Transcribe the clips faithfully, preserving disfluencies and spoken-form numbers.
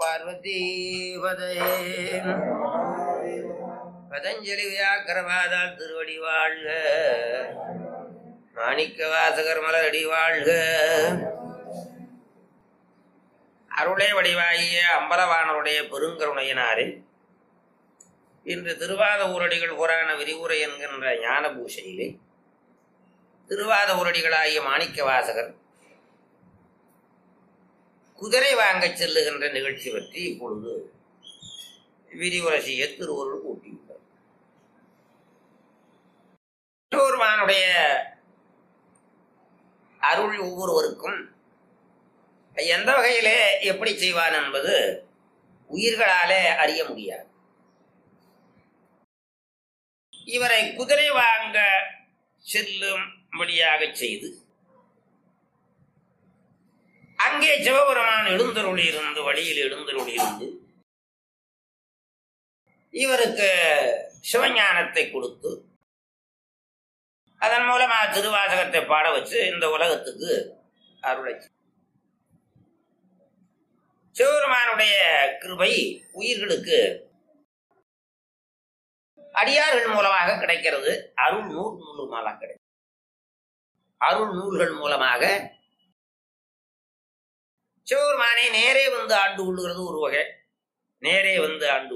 பார்வதி பதையே பதஞ்சலி வியாக்கரவாதால் திருவடி வாழ்க, மாணிக்க வாசகர் மலரடி வாழ்க. அருளை வடிவாகிய அம்பலவானருடைய பெருங்கருணையினாரே இன்று திருவாத ஊரடிகள் புராண விரிவுரை என்கின்ற ஞான பூஷையிலே திருவாத ஊரடிகளாகிய மாணிக்க வாசகர் குதிரை வாங்கச் செல்லுகின்ற நிகழ்ச்சி பற்றி இப்பொழுது விரிவுரை செய்ய திருவருள் கூட்டியுள்ளார். ஒருவனுடைய அருள் ஒவ்வொருவருக்கும் எந்த வகையிலே எப்படி செய்வான் என்பது உயிர்களாலே அறிய முடியாது. இவரை குதிரை வாங்க செல்லும்படியாக செய்து அங்கே சிவபெருமான் எழுந்தருளி இருந்து வழியில் எழுந்தருளி இருந்து இவருக்கு சிவஞானத்தை கொடுத்து அதன் மூலமா திருவாசகத்தை பாட வச்சு இந்த உலகத்துக்கு அருளை. சிவபெருமானுடைய கிருபை உயிர்களுக்கு அடியார்கள் மூலமாக கிடைக்கிறது. அருள் நூல் மூலமாக கிடைக்கும். அருள் நூல்கள் மூலமாக சிவபெருமானை நேரே வந்து ஆண்டு கொள்ளுகிறது ஒரு வகை. நேரே வந்து ஆண்டு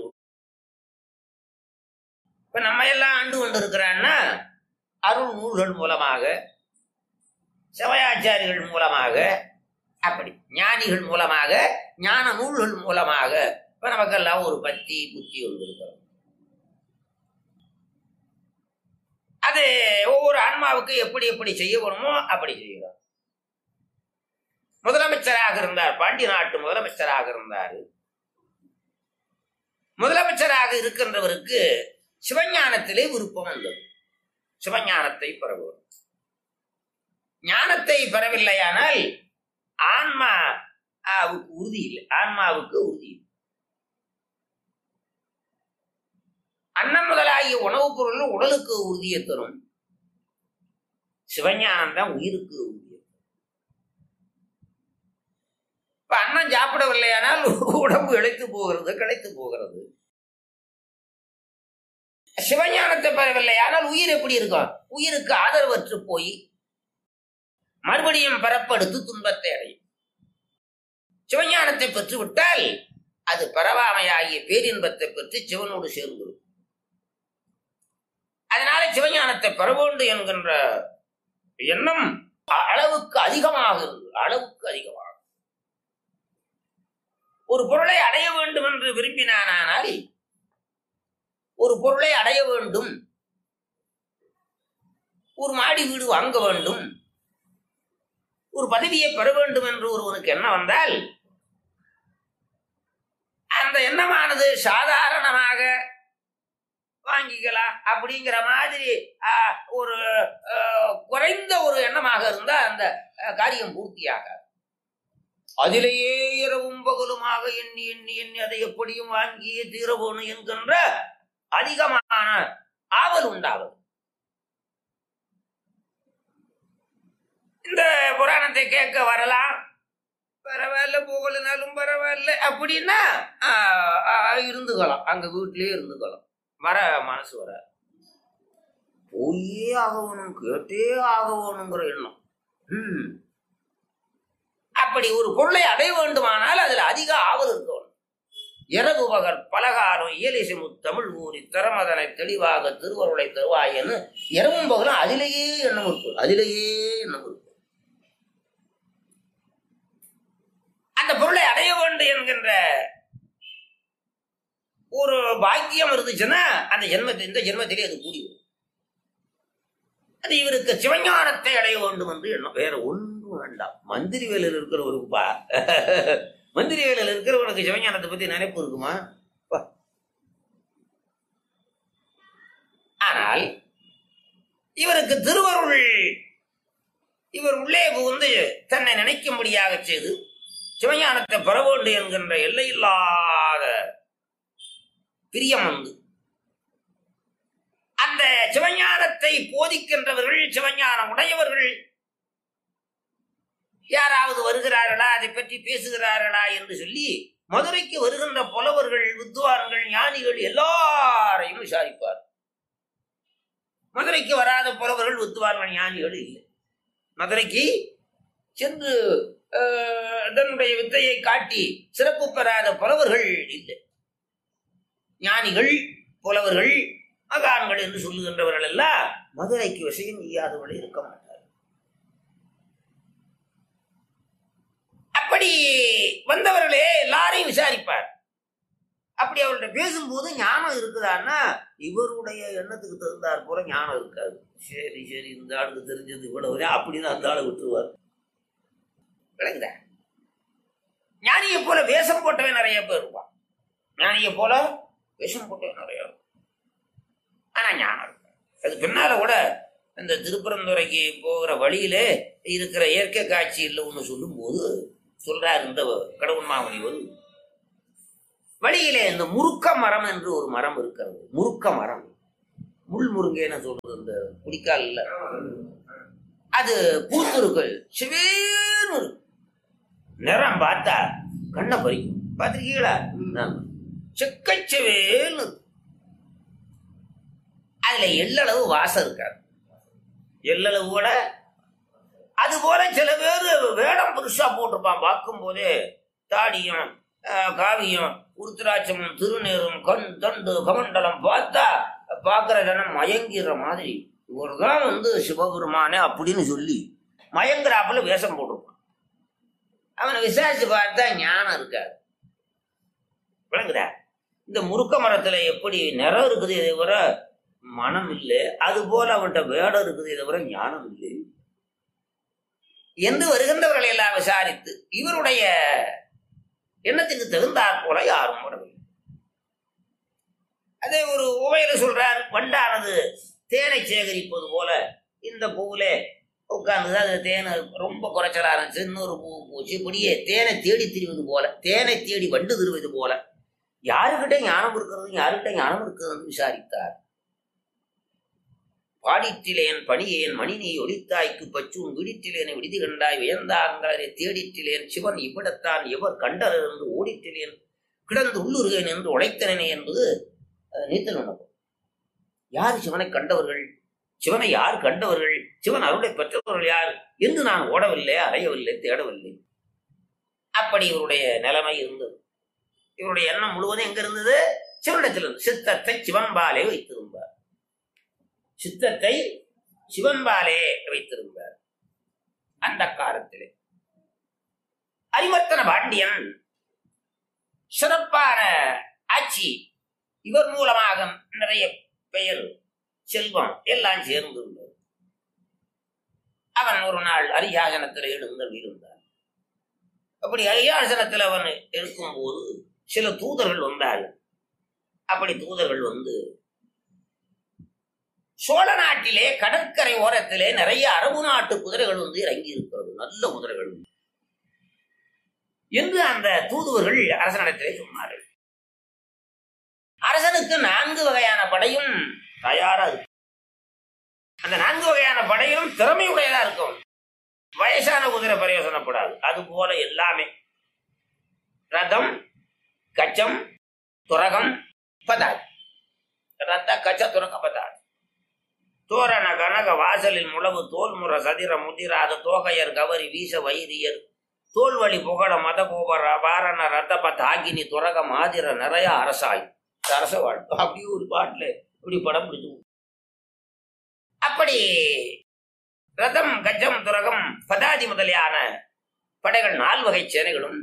இப்ப நம்ம எல்லாம் ஆண்டு கொண்டு இருக்கிறான்னா அருள் நூல்கள் மூலமாக, சிவயாச்சாரிகள் மூலமாக, அப்படி ஞானிகள் மூலமாக, ஞான நூல்கள் மூலமாக இப்ப நமக்கெல்லாம் ஒரு பக்தி புத்தி ஒன்று இருக்கிறோம். அது ஒவ்வொரு ஆன்மாவுக்கு எப்படி எப்படி செய்ய வேணுமோ அப்படி செய்யலாம். முதலமைச்சராக இருந்தார், பாண்டி நாட்டு முதலமைச்சராக இருந்தார். முதலமைச்சராக இருக்கின்றவருக்கு சிவஞானத்திலே விருப்பம் வந்தது. சிவஞானத்தை பெறவும். ஞானத்தை பெறவில்லையானால் ஆன்மாவுக்கு உறுதி இல்லை. ஆன்மாவுக்கு உறுதி இல்லை. அன்னம் முதலாகிய உணவுப் பொருள் உடலுக்கு உறுதியை தரும். சிவஞானம் தான் உயிருக்கு உறுதி. இப்ப அன்னம் சாப்பிடவில்லையானால் உடம்பு இழைத்து போகிறது, கிடைத்து போகிறது. சிவஞானத்தை பெறவில்லையானால் உயிர் எப்படி இருக்கும்? உயிருக்கு ஆதரவற்று போய் மறுபடியும் பரப்படுத்து துன்பத்தை அடையும். சிவஞானத்தை பெற்றுவிட்டால் அது பரவாமையாகிய பேரின்பத்தை பெற்று சிவனோடு சேர்ந்துடும். அதனால சிவஞானத்தை பெற வேண்டும் என்கின்ற எண்ணம் அளவுக்கு அதிகமாக இருந்து அளவுக்கு அதிகமாக ஒரு பொருளை அடைய வேண்டும் என்று விரும்பினானால், ஒரு பொருளை அடைய வேண்டும், ஒரு மாடி வீடு வாங்க வேண்டும், ஒரு பதவியை பெற வேண்டும் என்று ஒருவனுக்கு எண்ணம் வந்தால் அந்த எண்ணமானது சாதாரணமாக வாங்கிக்கலாம் அப்படிங்கிற மாதிரி ஒரு குறைந்த ஒரு எண்ணமாக இருந்தா அந்த காரியம் பூர்த்தியாக அதிலேயே இரவும் பகலுமாக எண்ணி எண்ணி எண்ணி அதை எப்படியும் வாங்கியே தீரவோணும் என்கின்ற அதிகமான ஆவல் உண்டாகும். இந்த புராணத்தை கேட்க வரலாம், பரவாயில்ல, போகலனாலும் பரவாயில்ல அப்படின்னா இருந்துக்கலாம், அங்க வீட்டிலேயே இருந்துக்கலாம். வர மனசு வர போயே ஆகணும், கேட்டே ஆகணுங்கிற எண்ணம். உம் அப்படி ஒரு பொருளை அடைய வேண்டுமானால் அதுல அதிக ஆவல் இருக்கணும். இரவு பகல் பலகாலம் இயலிசை முத்தமிழ் ஊறி திறமதனை தெளிவாக திருவருளை தருவாயன்னு இரவும் பகலும் அதிலேயே எண்ணம் இருக்கும். அதிலேயே எண்ணம் இருக்கும். அந்த பொருளை அடைய வேண்டும் என்கின்ற ஒரு பாக்கியம் இருந்துச்சுன்னா அந்த ஜென்மத்தில் இந்த ஜென்மத்திலே அது கூடி வரும். அது இவருக்கு சிவஞானத்தை அடைய வேண்டும் என்று எண்ணம். வேற ஒன்றும் வேண்டாம். மந்திரி வேலையில் இருக்கிறவருக்குப்பா, மந்திரி வேலையில் இருக்கிறவனுக்கு சிவஞானத்தை பத்தி நினைப்பு இருக்குமா? ஆனால் இவருக்கு திருவருள் இவர் உள்ளே புகுந்து தன்னை நினைக்கும்படியாக செய்து சிவஞானத்தை பெற வேண்டும் என்கின்ற எல்லையில்லாத பிரியம் வந்து அந்த சிவஞானத்தை போதிக்கின்றவர்கள், சிவஞானம் உடையவர்கள் யாராவது வருகிறார்களா, அதை பற்றி பேசுகிறார்களா என்று சொல்லி மதுரைக்கு வருகின்ற புலவர்கள், வித்வான்கள், ஞானிகள் எல்லாரையும் விசாரிப்பார். மதுரைக்கு வராத புலவர்கள், வித்வான்கள், ஞானிகள் இல்லை. மதுரைக்கு சென்று தன்னுடைய வித்தையை காட்டி சிறப்பு பெறாத புலவர்கள் இல்லை. ஞானிகள், புலவர்கள், மகான்கள் என்று சொல்லுகின்றவர்கள் எல்லாம் மதுரைக்கு விஷயம் செய்யாதவர்கள் இருக்க மாட்டார். அப்படி வந்தவர்களே எல்லாரையும் விசாரிப்பார். அப்படி அவர்கிட்ட பேசும்போது ஞானம் இருக்குதான்னா இவருடைய எண்ணத்துக்கு தகுந்தார் போல ஞானம் இருக்காது. சரி சரி இந்த ஆளுக்கு தெரிஞ்சது இவ்வளவு அப்படின்னு அந்த ஆளை விட்டுருவார். விளங்குதா? ஞானியை போல வேஷம் போட்டவன் நிறைய பேர் இருப்பான். ஞானியை போல வேஷம் போட்டவன் நிறைய, ஆனா ஞானம் இருக்கு. அது பின்னால கூட இந்த திருப்பரந்துரைக்கு போகிற வழியிலே இருக்கிற இயற்கை காட்சி இல்லை ஒண்ணு சொல்லும் போது சொல்றாரு இந்த கடவுள் மாமுனிவர், வழியிலே இந்த முருக்க மரம் என்று ஒரு மரம் இருக்கிறது. முருக்க மரம், முள் முருங்கன்னு சொல்றது, இந்த குடிக்கால் இல்ல, அது பூத்திருக்கு, சிவேன்னு இருக்கு. நிறம் பார்த்தா கண்ணை பறிக்கும். பார்த்திருக்கீங்களா? செக்கச்சவேன்னு. அதுல எள்ளளவு வாசம் இருக்காது. எள்ளளவு கூட. அது போல சில பேர் வேடம் புதுசா போட்டிருப்பான். பார்க்கும் போதே தாடியும் காவியம் உருத்திராட்சமும் திருநீரும் கண் தண்டு கமண்டலம் பார்த்தா பார்க்கிற ஜனம் மயங்கிற மாதிரி, இவர்தான் வந்து சிவபெருமானே அப்படின்னு சொல்லி மயங்குறாப்புல வேஷம் போட்டிருப்பான். அவனை விசாரிச்சு பார்த்தா ஞானம் இருக்காது. விளங்குதா? இந்த முருக்க மரத்துல எப்படி நிறம் இருக்குது இதை விட மனம் இல்லை, அது போல அவன்கிட்ட வேடம் இருக்குது இதை விட ஞானம் இல்லை என்று வருகின்றவர்களை எல்லாம் விசாரித்து இவருடைய எண்ணத்துக்கு தகுந்தாற் போல யாரும் வரவில்லை. அதே ஒரு உவையில சொல்றார், வண்டானது தேனை சேகரிப்பது போல இந்த பூவுல உட்கார்ந்துதான் அது தேனை ரொம்ப குறைச்சலா இருந்துச்சு, இன்னொரு பூ பூச்சி இப்படியே தேனை தேடி திரிவது போல, தேனை தேடி வண்டு திருவது போல யாருக்கிட்ட ஞானம் இருக்கிறது யாருக்கிட்ட ஞானம் இருக்கிறது விசாரித்தார். பாடிற்றிலேன் பணியேன் மணினி ஒளித்தாய்க்கு பச்சும் விடிற்றிலேன் விடுதி கண்டாய் வியந்தாங்களரை தேடிற்றிலேன் சிவன் இவ்விடத்தான் எவர் கண்டர் என்று ஓடிற்றிலேன் கிடந்து உள்ளுருகேன் என்று உழைத்தனே என்பது நீத்தல் உணவு. யார் சிவனை கண்டவர்கள், சிவனை யார் கண்டவர்கள், சிவன் அருளை பெற்றவர்கள் யார் என்று நான் ஓடவில்லை, அறையவில்லை, தேடவில்லை. அப்படி இவருடைய நிலைமை இருந்தது. இவருடைய எண்ணம் முழுவதும் எங்க இருந்தது? சிவனிடத்தில் இருந்து. சித்தத்தை சிவன்பாலே வைத்திருந்தார். சித்தத்தை சிவன்பாலே வைத்திருந்தார். அந்த காலத்திலே அரிமர்த்தன பாண்டியன் சிறப்பான ஆட்சி, இவர் மூலமாக நிறைய பெயர் செல்வம் எல்லாம் சேர்ந்திருந்தது. அவன் ஒரு நாள் அரியாசனத்தில் எழுந்தல் இருந்தான். அப்படி அரியாசனத்தில் அவன் இருக்கும்போது சில தூதர்கள் வந்தார்கள். அப்படி தூதர்கள் வந்து சோழ நாட்டிலே கடற்கரை ஓரத்திலே நிறைய அரபு நாட்டு குதிரைகள் வந்து இறங்கி இருக்கிறது, நல்ல குதிரைகள் என்று அந்த தூதுவர்கள் அரசனிடத்திலே சொன்னார்கள். அரசனுக்கு நான்கு வகையான படையும் தயாரா இருக்கு. அந்த நான்கு வகையான படையும் திறமையுடையதா இருக்கும். வயசான குதிரை பிரயோசனப்படாது. அது போல எல்லாமே ரதம், கச்சம், துரகம், பதாதி. ரத்த கச்ச துரக பதாதி. தோரண கனக வாசலில் முழவு தோல்முற சதிர முதிராத தோகையர் கவரி வீச வைரியர் தோல்வழி புகழ மத கோபர வாரண ரத்தப தாகினி துரக மாதிர நிறைய அரசாய் அரச வாழ்க்கை. அப்படி ஒரு பாட்டுல இப்படி படம் பிடிச்சு. அப்படி ரதம், கஜம், துரகம், பதாதி முதலியான படைகள் நால் வகை சேனைகளும்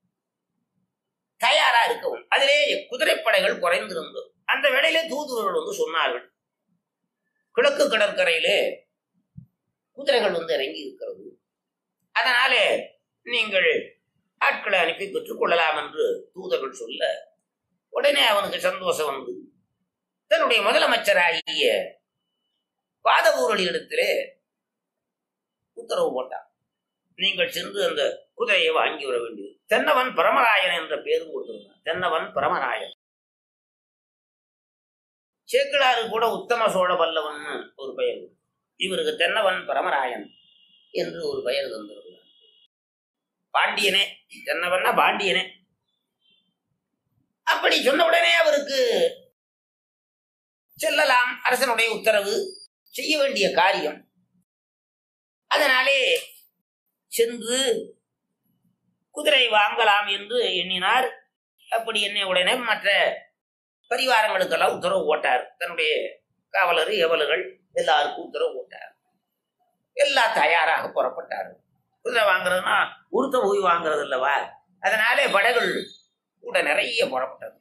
தயாரா இருக்கவும், அதிலே குதிரைப்படைகள் குறைந்திருந்தது. அந்த வேளையிலே தூதுவர்கள் வந்து சொன்னார்கள், கிழக்கு கடற்கரையிலே குதிரைகள் வந்து இறங்கி இருக்கிறது, அதனாலே நீங்கள் ஆட்களை அனுப்பி பெற்றுக் கொள்ளலாம் என்று தூதர்கள் சொல்ல, உடனே அவனுக்கு சந்தோஷம் வந்து தன்னுடைய முதலமைச்சராகிய வாதவூரலிடத்திலே உத்தரவு போட்டான். நீங்கள் சென்று அந்த குதிரையை வாங்கி வர வேண்டியது. தென்னவன் பரமராயன் என்ற பேரும் கொடுத்திருந்தான். தென்னவன் பரமராயன். சேக்கிழாறு கூட உத்தம சோழ பல்லவன் ஒரு பெயர், இவருக்கு தென்னவன் பரமராயன் என்று ஒரு பெயர் தந்திருந்தார். பாண்டியனே, தென்னவன்னா பாண்டியனே. அப்படி சொன்ன உடனே அவருக்கு செல்லலாம். அரசனுடைய உத்தரவு, செய்ய வேண்டிய காரியம். அதனாலே சென்று குதிரை வாங்கலாம் என்று எண்ணினார். அப்படி எண்ண உடனே மற்ற பரிவாரங்களுக்கெல்லாம் உத்தரவு போட்டார். தன்னுடைய காவலர் ஏவலர்கள் எல்லாருக்கும் உத்தரவு போட்டார். எல்லாம் தயாராக புறப்பட்டார். குதிரை வாங்குறதுன்னா உருத்த போய் வாங்குறது இல்லவா? அதனாலே படைகள் கூட நிறைய புறப்பட்டது.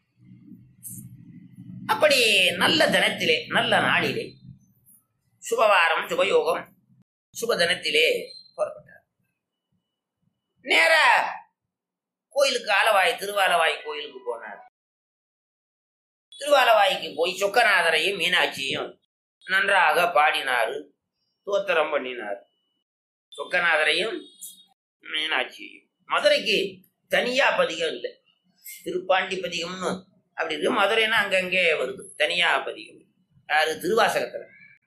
அப்படி நல்ல தினத்திலே, நல்ல நாளிலே, சுபவாரம், சுபயோகம், சுப தினத்திலே புறப்பட்டார். நேர கோயிலுக்கு, ஆலவாய் திருவாலவாய் கோயிலுக்கு போனார். திருவாலவாய்க்கு போய் சொக்கநாதரையும் மீனாட்சியும் நன்றாக பாடினாரு, தோத்திரம் பண்ணினார். சொக்கநாதரையும் மீனாட்சியையும். மதுரைக்கு தனியா பதிகம் இல்லை, திருப்பாண்டி பதிகம்னு அப்படி இருக்கு. மதுரைன்னா அங்கங்கே வருது தனியா பதிகம். யாரு? திருவாசகத்துல.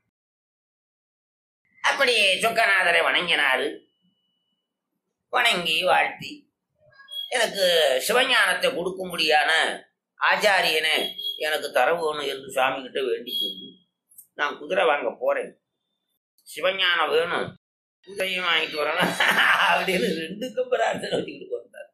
அப்படி சொக்கநாதரை வணங்கினாரு. வணங்கி வாழ்த்தி, எனக்கு சிவஞானத்தை கொடுக்கும்படியான ஆச்சாரியனை எனக்கு தரவேணும் என்று சுவாமி கிட்ட வேண்டிக் கொண்டு நான் குதிரை வாங்க போறேன், சிவஞானம் வேணும், குதிரையும் வாங்கிட்டு வரணும் அப்படின்னு ரெண்டுக்கும் பிரார்த்தனை வச்சுக்கிட்டு வந்தார்.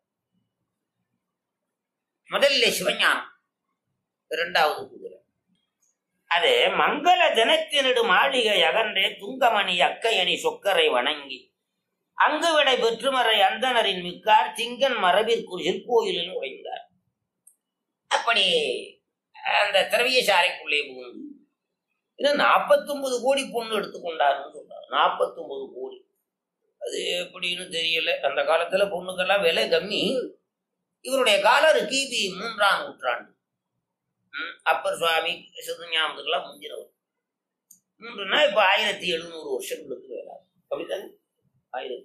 முதல்ல சிவஞானம், இரண்டாவது குதிரை. அது மங்கள தினத்தினிடு மாளிகை அகன்றே துங்கமணி அக்கையணி சொக்கரை வணங்கி அங்கு விடை பெற்றுமறை அந்தனரின் மிக்கார் திங்கன் மரபிற்கு சிற்கோயிலில் உடைந்தார். அப்படி அந்த திரவியசாலைக்குள்ளே புகுந்து இன்னும் நாற்பத்தி ஒன்பது கோடி பொண்ணு எடுத்துக்கொண்டாருன்னு சொன்னார். நாற்பத்தி ஒன்பது கோடி அது எப்படின்னு தெரியல. அந்த காலத்துல பொண்ணுக்கெல்லாம் விலை கம்மி. இவருடைய காலம் கிபி மூன்றாம் நூற்றாண்டு. அப்பர் சுவாமி சிவஞானத்துக்கெல்லாம் முந்தினவர். மூன்றுனா இப்ப ஆயிரத்தி எழுநூறு வருஷங்களுக்கு வேலை. அப்படித்தானே? ஆயிரத்தி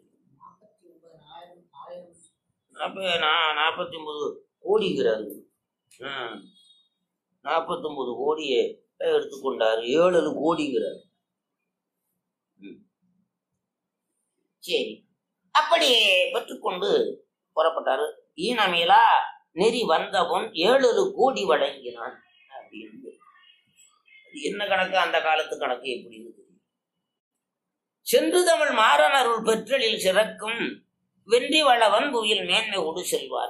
நாற்பத்தி ஒன்பது கோடிங்கிறாரு. ஹம் நாற்பத்தி ஒன்பது கோடியை எடுத்துக்கொண்டாரு. ஏழு கோடிங்கிறாரு. சரி, அப்படி பெற்றுக்கொண்டு புறப்பட்டாரு. ஈனமேலா நெறி வந்தவன் ஏழு கோடி வழங்கினான் அப்படின்னு. என்ன கணக்கு? அந்த காலத்து கணக்கு எப்படின்னு தெரியும். சென்று தமிழ் மாறன் அருள் பெற்றலில் சிறக்கும் வென்றி வளவன் புவியில் மேன்மை கொடு செல்வார்.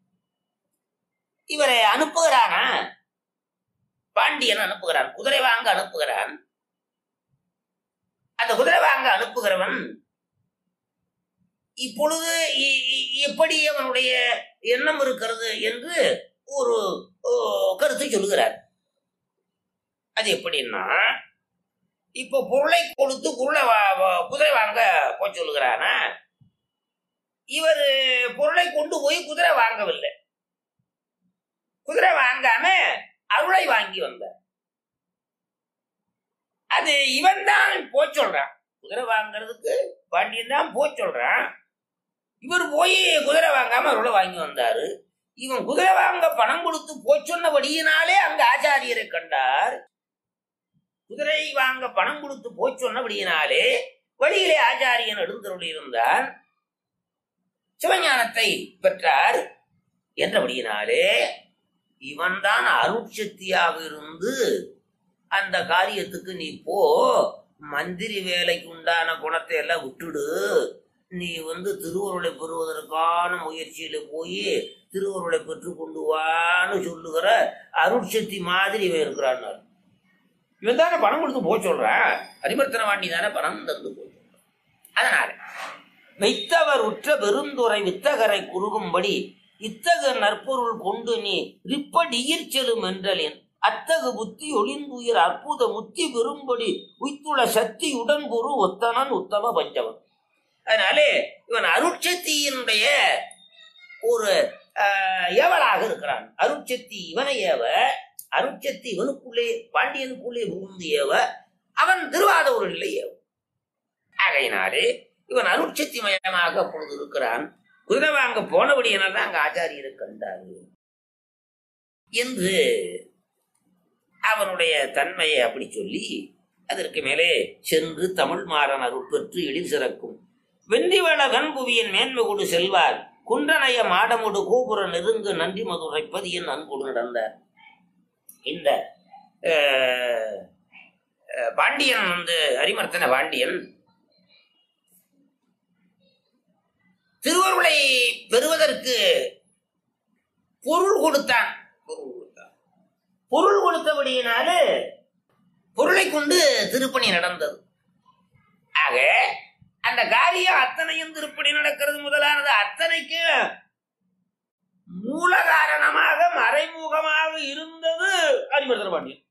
இவரை அனுப்புகிறானா? பாண்டியன் அனுப்புகிறான், குதிரை வாங்க அனுப்புகிறான். அந்த குதிரை வாங்க அனுப்புகிறவன் இப்பொழுது எப்படி அவனுடைய எண்ணம் இருக்கிறது என்று ஒரு கருத்து சொல்லுகிறார். அது எப்படின்னா, இப்ப பொருளை கொடுத்து குருளை குதிரை வாங்க போய் சொல்லுகிறானா, இவர் பொருளை கொண்டு போய் குதிரை வாங்கவில்லை, குதிரை வாங்காம அருளை வாங்கி வந்தார். அது இவன் தான் போய் சொல்றான். குதிரை வாங்கிறதுக்கு பாண்டியன் தான் போய் சொல்றான். இவர் போய் குதிரை வாங்காம அருளை வாங்கி வந்தாரு. இவன் குதிரை வாங்க பணம் கொடுத்து போய் சொன்னபடியினாலே அங்க ஆச்சாரியரை கண்டார். குதிரை வாங்க பணம் கொடுத்து போய் சொன்னபடியினாலே வழியிலே ஆச்சாரியன் எழுந்தருளி இருந்தார், சிவஞானத்தை பெற்றார் என்றபடியினாலே இவன் தான் அருட்சக்தியாக இருந்து அந்த காரியத்துக்கு நீ போ, மந்திரி வேலைக்கு உண்டான குணத்தை எல்லாம் விட்டுடு, நீ வந்து திருவருளை பெறுவதற்கான முயற்சியில போய் திருவருளை பெற்று கொண்டு வான்னு சொல்லுகிற அருட்சக்தி மாதிரி இவன் இருக்கிறான். இவன் தானே பணம் கொடுத்து போய் சொல்றான், அரிமர்த்தன வாண்டி தானே பணம் தந்து போய் சொல்றான். அதனால வைத்தவர் உற்ற பெருந்துரை வித்தகரை குறுகும்படி இத்தகு நற்பொருள் கொண்டு நீ ரிப்படியிற் செலும் என்றலேன் அத்தகு புத்தி ஒளிந்துயிர் அற்புத முத்தி பெறும்படி உய்த்துள சக்தி உடன்பொரு ஒத்தனன் உத்தம பஞ்சவன். அதனாலே இவன் அருட்சக்தியினுடைய ஒரு ஏவலாக இருக்கிறான். அருட்சக்தி இவனை ஏவ, அருட்சக்தி இவனுக்குள்ளே பாண்டியனுக்குள்ளே புகுந்து ஏவ, அவன் திருவாதூரில் ஏவ. ஆகையினாலே இவன் அருட்சக்தி மயமாக அப்பொழுது இருக்கிறான். குதிரை வாங்க போனபடியினால் தான் அங்க ஆச்சாரியரை கண்டாரு என்று அவனுடைய தன்மையை அப்படி சொல்லி, அதற்கு மேலே சென்று தமிழ் மாறன் அருள் பெற்று எழில் சிறக்கும் வென்றிவள கண்புவியின் மேன்மை கொடு செல்வார் குன்றனைய மாடமுடு கோபுர நெருங்கு நன்றி மதுரைப்பது என் அன்போடு நடந்த இந்த பாண்டியன் வந்து அரிமர்த்தன பாண்டியன் திருவருளை பெறுவதற்கு பொருள் கொடுத்தான். பொருள் கொடுத்தான் பொருள் கொடுத்தபடியினால பொருளை கொண்டு திருப்பணி நடந்தது. ஆக அந்த காரியம் அத்தனையும் திருப்பணி நடக்கிறது முதலானது அத்தனைக்கு மூல காரணமாக மறைமுகமாக இருந்தது அரிமர்த்தன பாண்டியன்.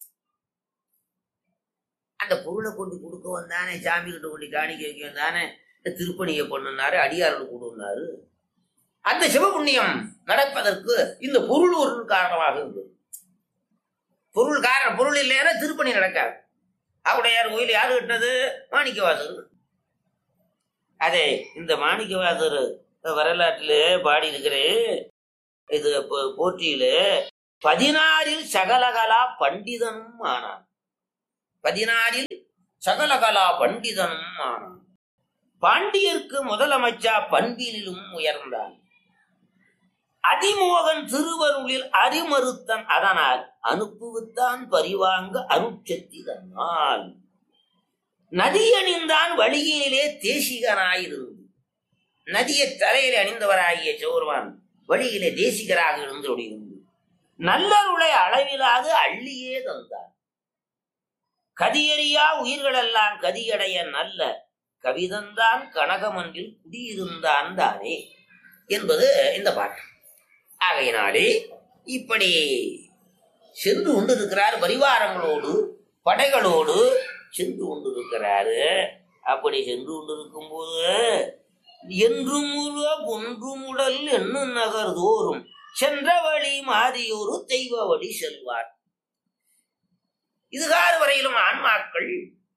அந்த பொருளை கொண்டு கொடுக்க வந்தானே, சாமி கிட்ட கொண்டு காணிக்க வைக்க வந்தானே, திருப்பணியை பண்ணுனாரு, அடியார்கள் கொடுனாரு. அந்த சிவபுண்ணியம் நடப்பதற்கு இந்த பொருள் ஒரு காரணமாக இருந்தது. பொருள் காரணம் பொருள் இல்லைன்னா திருப்பணி நடக்காது. அவருடையார் கோயில் யாரு கட்டினது? மாணிக்கவாசர். அதே இந்த மாணிக்கவாசர் வரலாற்றிலே பாடி இருக்கிறேன். இது போற்றியில பதினாறில் சகலகலா பண்டிதனும் ஆனான். பதினாறில் சகலகலா பண்டிதனும் ஆனான். பாண்டியர்க்கு முதலமைச்சா பண்பிலும் உயர்ந்தான். அதிமோகன் திருவருளில் அறிமறுத்தன். அதனால் அனுப்புவித்தான் பரிவாங்க அருட்சக்தி தன்னால். நதியணிந்தான் வழியிலே தேசிகனாயிருந்து. நதியை தலையிலே அணிந்தவராகிய சோர்வான் வழியிலே தேசிகராக இருந்து இருந்து நல்லருளை அளவிலாது அள்ளியே தந்தான். கதியறியா உயிர்களெல்லாம் கதியடைய நல்ல கவிதந்தான் கனகமன்றில் குடியிருந்தான் தானே என்பது இந்த பாட்டு. ஆகையினாலே இப்படி சென்று கொண்டிருக்கிறார். பரிவாரங்களோடு படைகளோடு சென்று கொண்டிருக்கிறாரு. அப்படி சென்று கொண்டிருக்கும் போது என்றும் ஒன்றுமுடல் என்னும் நகர் தோறும் சென்ற வழி மாறியொரு தெய்வ வழி செல்வார். இதுகாறு வரையிலும் ஆன்மாக்கள்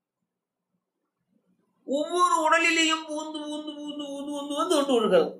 ஒவ்வொரு உடலிலேயும் பூந்து பூந்து பூந்து பூந்து பூந்து வந்து கொண்டு இருக்கிறது.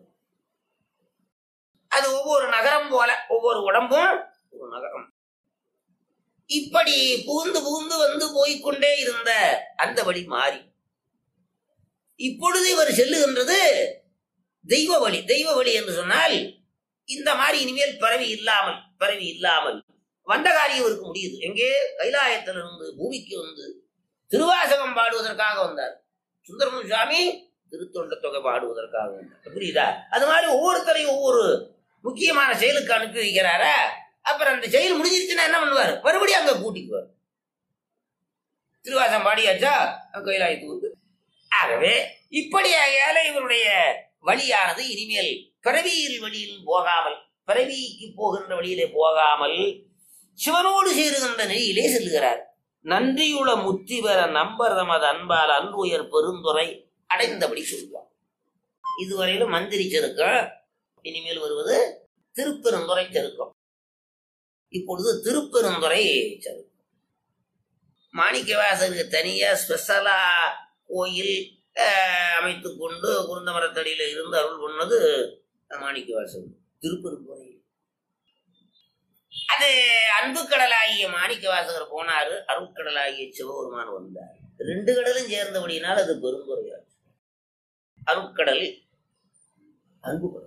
அது ஒவ்வொரு நகரம் போல, ஒவ்வொரு உடம்பும் ஒரு நகரம். இப்படி புகுந்து புகுந்து வந்து போய்கொண்டே இருந்த அந்த வழி மாறி இப்பொழுது இவர் செல்லுகின்றது தெய்வ வழி. தெய்வ வழி என்று சொன்னால் இந்த மாதிரி இனிமேல் பரவி இல்லாமல் பரவி இல்லாமல் வந்த காரியம் இருக்க முடியுது. எங்கே? கைலாயத்திலிருந்து பூமிக்கு வந்து திருவாசகம் பாடுவதற்காக வந்தார். சுந்தரமூர்த்தி சுவாமி திருத்தொண்ட தொகை பாடுவதற்காக வந்தார். புரியுதா? அது மாதிரி ஒவ்வொருத்தரையும் ஒவ்வொரு முக்கியமான செயலுக்கு அனுப்பி வைக்கிறாரா. அப்புறம் அந்த செயல் முடிஞ்சிருச்சுன்னா என்ன பண்ணுவார்? மறுபடியும் அங்க கூட்டிக்குவார். திருவாசகம் பாடியாச்சா கைலாயத்துக்கு வந்து. ஆகவே இப்படியாக இவருடைய வழியானது இனிமேல் பிறவியில் வழியில் போகாமல், பிறவிக்கு போகின்ற வழியிலே போகாமல் சிவனோடு சேருகின்ற நெறியிலே செல்லுகிறார். நன்றியுள முத்தி பெற நம்பர் தமது அன்பால் அன்புயர் பெருந்துரை அடைந்தபடி சொல்வார். இதுவரையிலும் மந்திரி செருக்கம், இனிமேல் வருவது திருப்பெருந்துறை செருக்கம். இப்பொழுது திருப்பெருந்துறை செருக்கம். மாணிக்கவாசருக்கு தனியா ஸ்பெஷலா கோயில் அமைத்து கொண்டு குருந்த மரத்தடியில இருந்து அருள் பண்ணது மாணிக்கவாசர் திருப்பெருந்துறை. அது அன்பு கடலாகிய மாணிக்கவாசகர் போனாரு, அருட்கடலாகிய சிவபெருமான் வந்தார். ரெண்டு கடலும் சேர்ந்தபடியினால் அது பெருந்துறையாச்சு. அருட்கடல், அன்பு கடல்.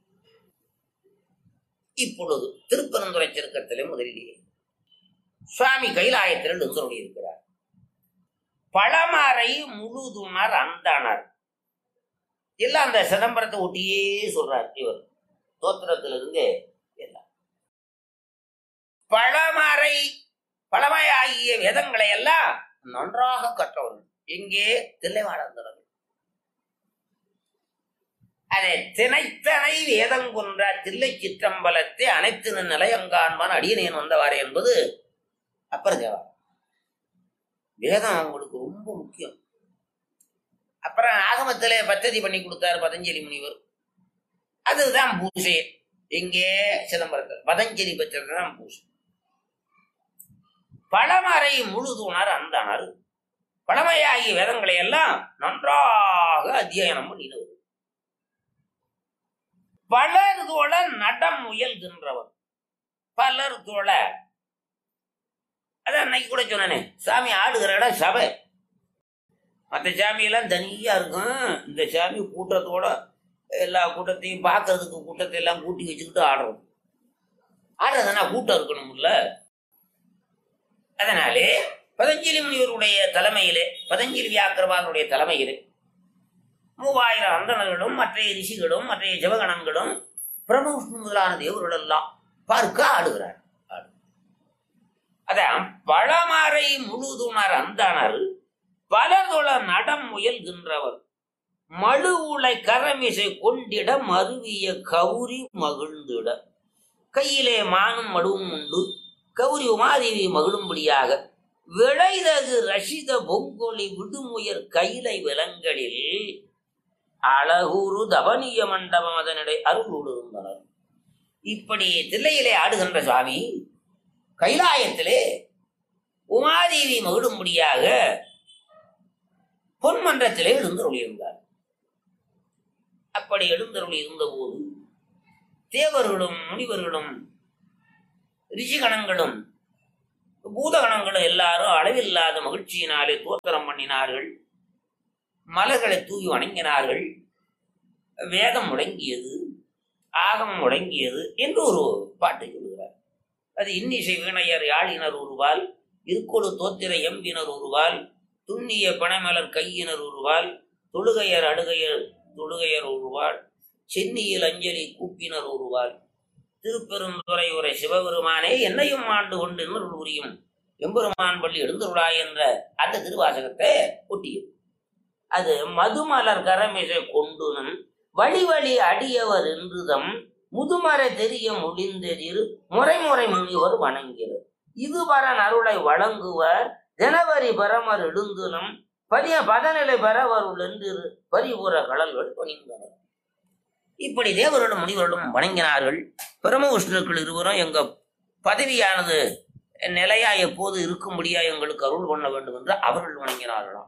இப்பொழுது திருப்பெருந்துறை செருக்கத்திலே முதலிலேயே சுவாமி கைலாயத்தில் எழுந்தருளி இருக்கிறார். பழமறை முழுதுணர் அந்தனர் எல்லாம் அந்த சிதம்பரத்தை ஒட்டியே சொல்றார் இவர் தோத்திரத்திலிருந்து. எல்லாம் பழமறை பழமையாகிய வேதங்களை எல்லாம் நன்றாக கற்றவர்கள். எங்கே? தில்லைவாழந்தனர். அதை திணைத்தனை வேதங்குன்ற தில்லை சிற்றம்பலத்தை அனைத்து நிலையங்கான்பான் அடியனேன் வந்தவாறு என்பது அப்பர் தேவா. வேதம் அவங்களுக்கு ரொம்ப முக்கியம். அப்புறம் ஆகமத்திலே பத்ததி பண்ணி கொடுத்தாரு பதஞ்சலி முனிவர். அதுதான் பூசை. எங்கே? சிதம்பரத்தில் பதஞ்சலி பெற்றதுதான் பூசை. பழமறை முழுதுணர் அந்தனர் பழமையாகிய வேதங்களை எல்லாம் நன்றாக அத்தியனம் பண்ணினவர். பலர் தோழ நடம் முயல்கின்றவர். பலர் தோழ அதான் அன்னைக்கு கூட சொன்னே, சாமி ஆடுகிற இடம் சபை. மற்ற சாமியெல்லாம் தனியா இருக்கும், இந்த சாமி கூட்டத்தோட எல்லா கூட்டத்தையும் பார்க்கறதுக்கு கூட்டத்தை எல்லாம் கூட்டி வச்சுக்கிட்டு ஆடுறது. ஆடுறதுனா கூட்டம் இருக்கணும்ல. அதனாலே பதஞ்சலி முனிவருடைய தலைமையிலே, பதஞ்சலி வியாக்கிரபாதனுடைய தலைமையிலே மூவாயிரம் அந்தணர்களும் மற்ற ரிஷிகளும் மற்ற சிவகணங்களும் பிரம்மவிஷ்ணு முதலான தேவர்கள் எல்லாம் பார்க்க ஆடுகிறார். அதான் பழமறை முழுதுணர் அந்தணர் பலதொழ நடம் முயல்கின்றவர் மழு உலை கரமிசை கொண்டிட மருவிய கௌரி மகிழ்ந்திட. கையிலே மானும் மடுவும் உண்டு, கௌரி உமாதேவி மகிழும்படியாக விளைதகு ரஷித பொங்கொலி விடுமுயர் கைலை விலங்களில் அழகூரு தவனிய மண்டபம் அதனிடை அருளோடு இருந்தனர். இப்படி தில்லையிலே ஆடுகின்ற சுவாமி கைலாயத்திலே உமாதேவி மகிழும்படியாக பொன்மன்றத்திலே எழுந்தருளியிருந்தார். அப்படி எழுந்தருளி இருந்த போது தேவர்களும் முனிவர்களும் ரிஷிகணங்களும் பூதகணங்களும் எல்லாரும் அளவில்லாத மகிழ்ச்சியினாலே தோத்திரம் பண்ணினார்கள், மலர்களை தூவி வணங்கினார்கள். வேதம் முடங்கியது, ஆகம் முடங்கியது என்று ஒரு பாட்டு சொல்கிறார். அது இன்னிசை வீணையர் யாழினர் ஒருவால், இருக்கொழு தோத்திர எம்பினர் ஒருவால், துண்ணிய பனைமலர் கையினர் ஒருவால், தொழுகையர் அடுகையர் தொழுகையர் ஒருவாள், சென்னியில் அஞ்சலி கூப்பினர் ஒருவாள், திருப்பெருந்துறை உரை சிவபெருமானே என்னையும் ஆண்டு கொண்டு இன்னொரு உரியும் எம்பெருமான் பள்ளி எழுந்துருளாய் என்ற அந்த திருவாசகத்தை ஒட்டியது. அது மதுமலர் கரமிசை கொண்டுனும் வழி வழி அடியவர் என்றுதம் முதுமறை தெரிய முடிந்தெதிர் முறைமுறை முனிவர் வணங்கிறது. இதுவரன் அருளை வழங்குவர் ஜனவரி பரமர் எழுந்துனும் பதிய பதநிலை பெறவருள் என்று பரிபுற கடல்கள் பணிந்தனர். இப்படி தேவர்களும் முனிவர்களும் வணங்கினார்கள். பிரம்மவிஷ்ணுக்கள் இருவரும் எங்க பதவியானது நிலையா எப்போது இருக்கும்படியா எங்களுக்கு அருள் பண்ண வேண்டும் என்று அவர்கள் வணங்கினார்களாம்.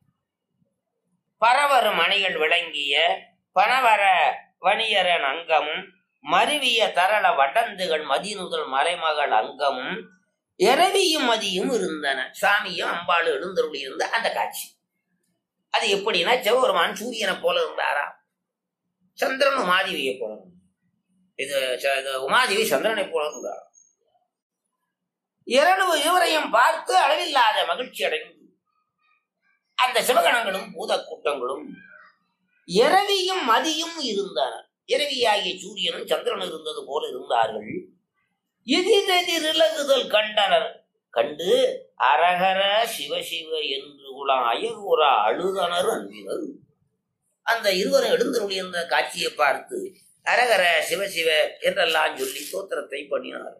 பரவரு மணிகள் விளங்கிய பணவர வணியரன் அங்கமும் மருவிய தரள வடந்துகள் மதிநுதல் மலைமகள் அங்கமும் இரவியும் மதியும் இருந்தன. சாமியும் அம்பாளும் எழுந்தருளி இருந்த அந்த காட்சி அது எப்படின்னா, சிவபெருமான் சூரியனை போல இருந்தாரா, சந்திரன் உமாதேவியை போல, இது உமாதேவி சந்திரனை போல இருந்தாரா. இரண்டு இருவரையும் பார்த்து அளவில்லாத மகிழ்ச்சி அடைந்து அந்த சிவகணங்களும் பூத கூட்டங்களும் இரவியும் மதியும் இருந்தன. இரவியாகிய சூரியனும் சந்திரனும் இருந்தது போல இருந்தார்கள். எதிரெதிரிலகுதல் கண்டனர். கண்டு அரகர சிவசிவ என்று குலாம் அயர்வுற அழுதனர் அன்பினர். அந்த இருவரும் எழுந்தருளி என்ற காட்சியை பார்த்து அரகர சிவசிவ என்றெல்லாம் சொல்லி தோத்திரத்தை பண்ணினார்.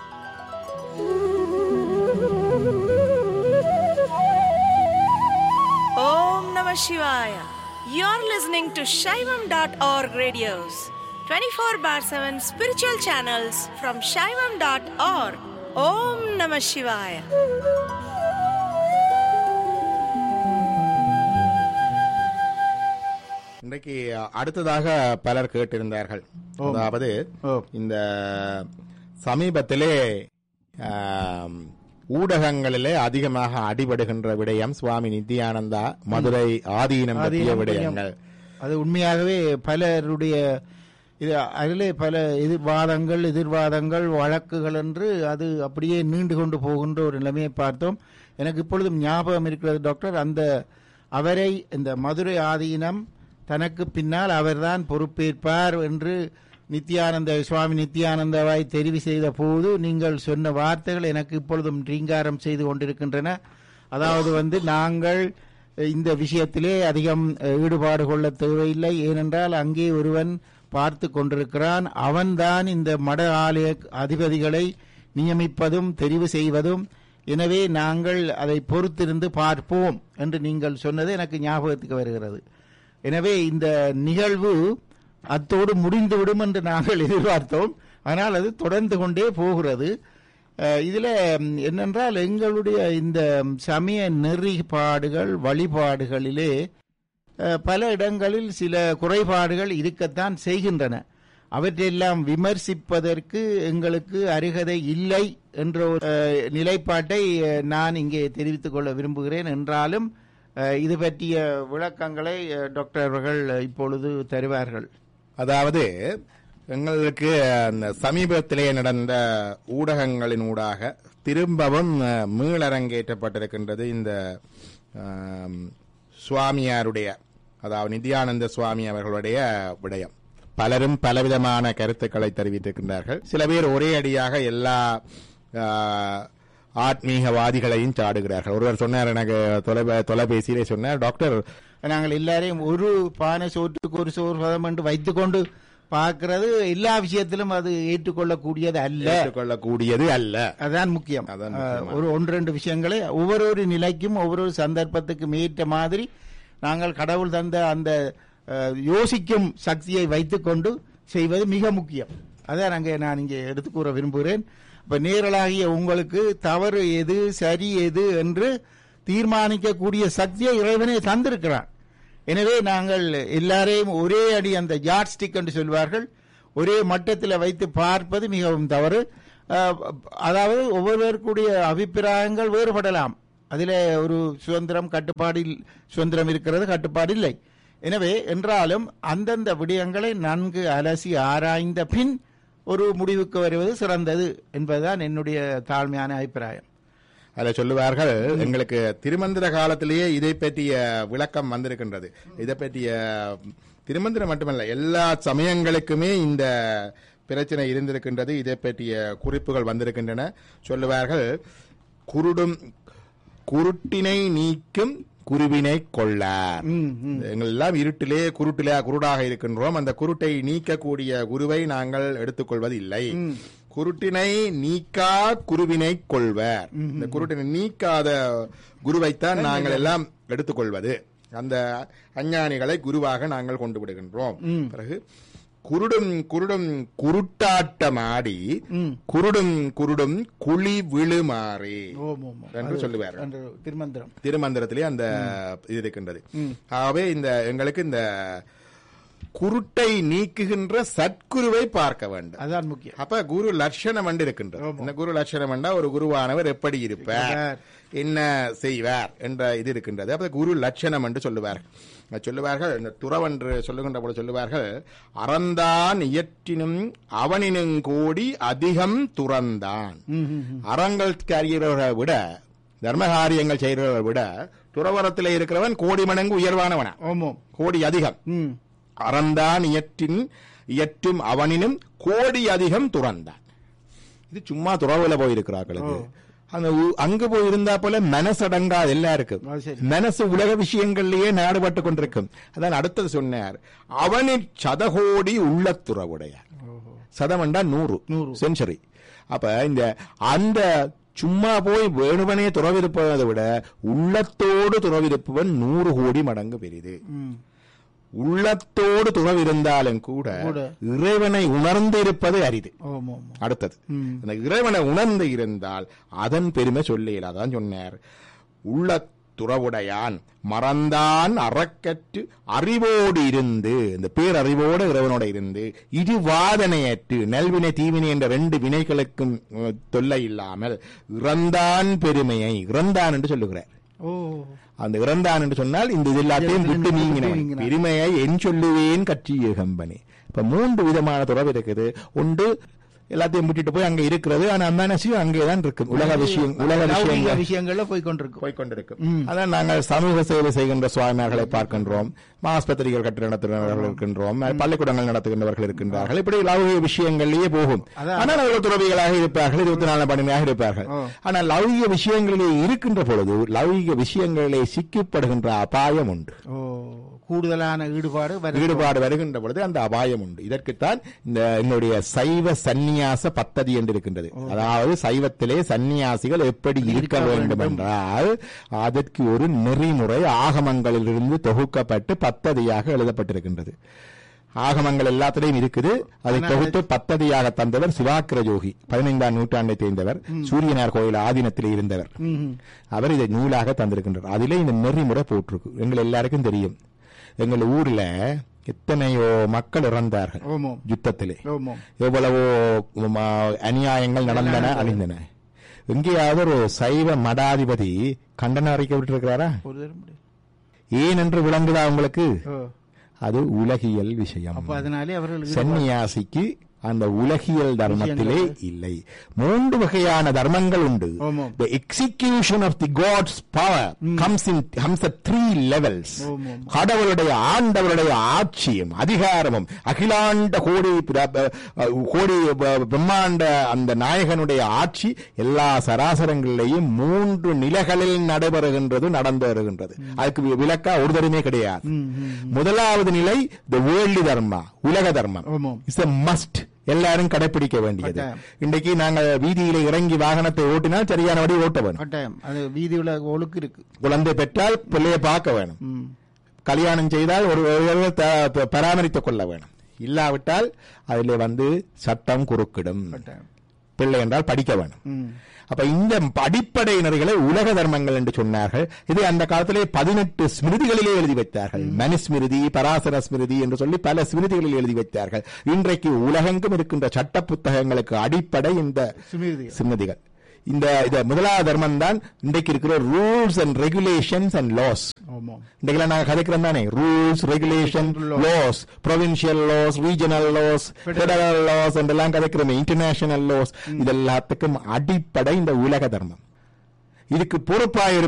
Om Namah Shivaya. You're listening to Shaivam dot org radios, twenty-four bar seven spiritual channels from Shaivam dot org. Om Namah Shivaya. இன்றைக்கு அடுத்ததாக பலர் கேட்டிருந்தார்கள். அதாவது இந்த சமீபத்திலே ஊடகங்களிலே அதிகமாக அடிபடுகின்ற விடயம் சுவாமி நித்யானந்தா மதுரை ஆதீனம் பற்றிய விடயங்கள். அது உண்மையாகவே பலருடைய இது அதிலே பல எதிர்வாதங்கள் எதிர்வாதங்கள் வழக்குகள் என்று அது அப்படியே நீண்டு கொண்டு போகின்ற ஒரு நிலைமையை பார்த்தோம். எனக்கு இப்பொழுதும் ஞாபகம் இருக்கிறது டாக்டர், அந்த அவரை இந்த மதுரை ஆதீனம் தனக்கு பின்னால் அவர்தான் பொறுப்பேற்பார் என்று நித்யானந்த சுவாமி நித்யானந்தாவாய் தெரிவு செய்த போது நீங்கள் சொன்ன வார்த்தைகள் எனக்கு இப்பொழுதும் ரீங்காரம் செய்து கொண்டிருக்கின்றன. அதாவது வந்து நாங்கள் இந்த விஷயத்திலே அதிகம் ஈடுபாடு கொள்ள தேவையில்லை, ஏனென்றால் அங்கே ஒருவன் பார்த்து கொண்டிருக்கிறான், அவன்தான் இந்த மட ஆலய அதிபதிகளை நியமிப்பதும் தெரிவு செய்வதும், எனவே நாங்கள் அதை பொறுத்திருந்து பார்ப்போம் என்று நீங்கள் சொன்னது எனக்கு ஞாபகத்துக்கு வருகிறது. எனவே இந்த நிகழ்வு அத்தோடு முடிந்துவிடும் என்று நாங்கள் எதிர்பார்த்தோம், ஆனால் அது தொடர்ந்து கொண்டே போகிறது. இதில் என்னென்றால் எங்களுடைய இந்த சமய நெறிபாடுகள் வழிபாடுகளிலே பல இடங்களில் சில குறைபாடுகள் இருக்கத்தான் செய்கின்றன. அவற்றையெல்லாம் விமர்சிப்பதற்கு எங்களுக்கு அருகதை இல்லை என்ற ஒரு நிலைப்பாட்டை நான் இங்கே தெரிவித்துக் கொள்ள விரும்புகிறேன். என்றாலும் இது பற்றிய விளக்கங்களை டாக்டர் அவர்கள் இப்பொழுது தருவார்கள். அதாவது எங்களுக்கு அந்த சமீபத்திலே நடந்த ஊடகங்களின் ஊடாக திரும்பவும் மீளரங்கேற்றப்பட்டிருக்கின்றது இந்த சுவாமியாருடைய, அதாவது நித்யானந்த சுவாமி அவர்களுடைய விடயம். பலரும் பலவிதமான கருத்துக்களை தெரிவித்திருக்கின்றார்கள். சில பேர் ஒரே அடியாக எல்லா ஆத்மீகவாதிகளையும் சாடுகிறார்கள். ஒருவர் சொன்னார், எனக்கு தொலைபே தொலைபேசியிலே சொன்னார், டாக்டர் நாங்கள் எல்லாரையும் ஒரு பானை சோற்றுக்கு ஒரு சோறு பதம் என்று வைத்துக்கொண்டு பார்க்கிறது எல்லா விஷயத்திலும் அது ஏற்றுக்கொள்ளக்கூடியது அல்ல ஏற்றுக்கொள்ளக்கூடியது அல்ல அதான் முக்கியம். ஒரு ஒன்று ரெண்டு விஷயங்களை ஒவ்வொரு நிலைக்கும் ஒவ்வொரு சந்தர்ப்பத்துக்கும் ஏற்ற மாதிரி நாங்கள் கடவுள் தந்த அந்த யோசிக்கும் சக்தியை வைத்துக்கொண்டு செய்வது மிக முக்கியம். அதான் அங்கே நான் இங்கே எடுத்து கூற விரும்புகிறேன். இப்ப நேரலாகிய உங்களுக்கு தவறு எது சரி எது என்று தீர்மானிக்கக்கூடிய சக்தியை இறைவனே தந்திருக்கிறான். எனவே நாங்கள் எல்லாரையும் ஒரே அடி அந்த ஜாட் ஸ்டிக் என்று சொல்வார்கள், ஒரே மட்டத்தில் வைத்து பார்ப்பது மிகவும் தவறு. அதாவது ஒவ்வொருவருக்குடைய அபிப்பிராயங்கள் வேறுபடலாம். அதில் ஒரு சுதந்திரம் கட்டுப்பாடு சுதந்திரம் இருக்கிறது, கட்டுப்பாடு இல்லை. எனவே என்றாலும் அந்தந்த விடயங்களை நன்கு அலசி ஆராய்ந்த பின் ஒரு முடிவுக்கு வருவது சிறந்தது என்பதுதான் என்னுடைய தாழ்மையான அபிப்பிராயம். அதில் சொல்லுவார்கள், எங்களுக்கு திருமந்திர காலத்திலேயே இதை பற்றிய விளக்கம் வந்திருக்கின்றது. இதை பற்றிய திருமந்திரம் மட்டுமல்ல, எல்லா சமயங்களுக்குமே இந்த பிரச்சனை இருந்திருக்கின்றது. இதை பற்றிய குறிப்புகள் வந்திருக்கின்றன. சொல்லுவார்கள், குருடும் குருட்டினை நீக்கும் குருவினை கொள்ளார். எங்கள் எல்லாம் இருட்டிலே குருட்டிலே குருடாக இருக்கின்றோம். அந்த குருட்டை நீக்கக்கூடிய குருவை நாங்கள் எடுத்துக்கொள்வது இல்லை. குருட்டினை நீக்கா குருவினை கொள்வர். இந்த குருட்டினை நீக்காத குருவைத்தான் நாங்கள் எல்லாம் எடுத்துக்கொள்வது. அந்த அஞ்ஞானிகளை குருவாக நாங்கள் கொண்டு விடுகின்றோம். பிறகு குருடும் குருடும் குருட்டாட்டமாடி குருடும் குருடும் குழி விழுமாறே என்று சொல்லுவார். திருமந்திரம் திருமந்திரத்திலே அந்த இது இருக்கின்றது. ஆகவே இந்த எங்களுக்கு இந்த குருட்டை நீக்குகின்ற சத்குருவை பார்க்க வேண்டும். அதான் முக்கியம். அப்ப குரு லட்சணம் என்று இருக்கின்றது. இந்த குரு லட்சணம் என்றா ஒரு குருவானவர் எப்படி இருப்பார், என்ன செய்வார் என்ற இது இருக்கின்றது. அப்ப குரு லட்சணம் என்று சொல்லுவார்கள். சொல்லுவார்கள் இந்த துறவென்று சொல்லுகின்ற போது சொல்லுவார்கள், அறந்தான் இயற்றினும் அவனினும் கோடி அதிகம் துறந்தான். அறங்கள் அறிகிறவர்களை விட தர்ம காரியங்கள் செய்கிறவர்களை விட துறவரத்தில் இருக்கிறவன் கோடி மடங்கு உயர்வானவனா, கோடி அதிகம். அறந்தான் இயற்றின் இயற்றும் அவனினும் கோடி அதிகம் துறந்தான். இது சும்மா துறவுல போயிருக்கிறார்கள். அந்த அங்கு போய் இருந்தா போல மனசடங்கா எல்லாருக்கும் மனசு உலக விஷயங்கள்லயே நாடுபட்டு கொண்டிருக்கும். அதான் அடுத்தது சொன்னார், அவனில் சதகோடி உள்ள துறவுடையார். சதம் என்றா நூறு செஞ்சுரி. அப்ப இந்த அந்த சும்மா போய் வேணுவனே துறவிருப்பதை விட உள்ளத்தோடு துறவிருப்பவன் நூறு கோடி மடங்கு பெரிது. உள்ளத்தோடு துறவிருந்தாலும் கூட இறைவனை உணர்ந்து இருப்பது அரிது. அடுத்தது அந்த இறைவனை உணர்ந்து இருந்தால் அதன் பெருமை சொல்ல. அதான் சொன்னார், உள்ள துறவுடையான் மறந்தான் அறக்கற்று அறிவோடு இருந்து, இந்த பேரறிவோடு இறைவனோட இருந்து இரு வாதனையற்று நல்வினை தீவினை என்ற ரெண்டு வினைகளுக்கும் தொல்லை இல்லாமல் இறந்தான் பெருமையை இறந்தான் என்று சொல்லுகிறார். அந்த இறந்தான் என்று சொன்னால் இந்த எல்லாத்தையும் விட்டு நீங்கினேன் பெருமையை என் சொல்லுவேன் கட்சிய கம்பெனி. இப்ப மூன்று விதமான துறவு இருக்குது. ஒன்று எல்லாத்தையும் விட்டுட்டு போய் அங்க இருக்கிறது, ஆனா மனசையும் அங்கேதான் இருக்கு. உலக விஷயம் உலக விஷயங்கள் விஷயங்கள்ல போய்கொண்டிருக்கும் போய்கொண்டிருக்கும் அதான் நாங்கள் சமூக சேவை செய்கின்ற சுவாமியார்களை பார்க்கின்றோம், ஆஸ்பத்திரிகள் கட்டி நடத்துகிறவர்கள் இருக்கின்றோம், பள்ளிக்கூடங்கள் நடத்துகின்றவர்கள் இருக்கின்றார்கள். இப்படி லௌகிக விஷயங்களிலேயே போகும். ஆனால் அவர்கள் துறவிகளாக இருப்பார்கள், இருபத்தி நாலு மணியாக இருப்பார்கள். ஆனால் லௌகிக விஷயங்களிலே இருக்கின்ற பொழுது லௌகிக விஷயங்களிலே சிக்கப்படுகின்ற அபாயம் உண்டு. கூடுதலான ஈடுபாடு ஈடுபாடு வருகின்ற பொழுது அந்த அபாயம் உண்டு. இதற்குத்தான் இந்த என்னுடைய சைவ சந்நியாச பத்ததி என்று இருக்கின்றது. அதாவது சைவத்திலே சந்நியாசிகள் எப்படி இருக்க வேண்டும் என்றால் அதற்கு ஒரு நெறிமுறை ஆகமங்களிலிருந்து தொகுக்கப்பட்டு பத்ததியாக எழுதப்பட்டிருக்கின்றது. ஆகமங்கள் எல்லாத்திலையும் இருக்குது. அதை தொகுத்து பத்ததியாக தந்தவர் சிவாக்கிர ஜோகி, பதினைந்தாம் நூற்றாண்டை சேர்ந்தவர், சூரியனார் கோயில் ஆதீனத்திலே இருந்தவர். அவர் இதை நூலாக தந்திருக்கின்றார். அதிலே இந்த நெறிமுறை போட்டிருக்கு. எங்கள் எல்லாருக்கும் தெரியும், எங்கள் ஊர்ல எத்தனையோ மக்கள் இறந்தார்கள் யுத்தத்திலே, எவ்வளவோ அநியாயங்கள் நடந்தன அழிந்தன. எங்கேயாவது ஒரு சைவ மடாதிபதி கண்டன அறிக்கை விட்டு இருக்கிறாரா? ஏன் என்று விளங்குதா உங்களுக்கு? அது உலகியல் விஷயம். அப்ப அதனாலே அவர்கள் சன்னியாசிக்கு அந்த உலகியல் தர்மத்திலே இல்லை. மூன்று வகையான தர்மங்கள் உண்டு. The execution of the God's power comes in comes at three levels. கடவுளுடைய ஆண்டவருடைய ஆட்சியும் அதிகாரமும் அகிலாண்ட கோடி கோடி பிரம்மாண்ட அந்த நாயகனுடைய ஆட்சி எல்லா சராசரங்களிலேயும் மூன்று நிலைகளில் நடைபெறுகின்றது, நடந்து வருகின்றது. அதுக்கு விளக்கா ஒரு தருமே கிடையாது. முதலாவது நிலை the worldly dharma, உலக தர்மம். It's a must. எல்லாரும் கடைபிடிக்க வேண்டியது. இன்றைக்கு நாங்கள் வீதியில இறங்கி வாகனத்தை ஓட்டினால் சரியான வழி ஓட்ட வேணும். வீதியில ஒழுக்கு இருக்கு. குழந்தை பெற்றால் பிள்ளையை பார்க்க வேணும். கல்யாணம் செய்தால் ஒரு பராமரித்துக் கொள்ள வேணும். இல்லாவிட்டால் அதில் வந்து சட்டம் குறுக்கிடும். பிள்ளை என்றால் படிக்க வேணும். அப்ப இந்த அடிப்படை நெறிகளை உலக தர்மங்கள் என்று சொன்னார்கள். இது அந்த காலத்திலே பதினெட்டு ஸ்மிருதிகளிலே எழுதி வைத்தார்கள். மனுஸ்மிருதி, பராசர ஸ்மிருதி என்று சொல்லி பல ஸ்மிருதிகளில் எழுதி வைத்தார்கள். இன்றைக்கு உலகெங்கும் இருக்கின்ற சட்ட புத்தகங்களுக்கு அடிப்படை இந்த ஸ்மிருதிகள். இந்த முதலாவது தர்மம் தான் இன்றைக்கு இருக்கிற rules and regulations and loss. இன்றைக்கு நாங்கள் கதைக்கிறோம் தானே, rules, regulation, loss, provincial loss, regional loss, federal loss என்றெல்லாம் கதைக்கிறோமே, இன்டர்நேஷனல் லாஸ். இதெல்லாத்துக்கும் அடிப்படை இந்த உலக தர்மம். இதுக்கு பொறுப்பாக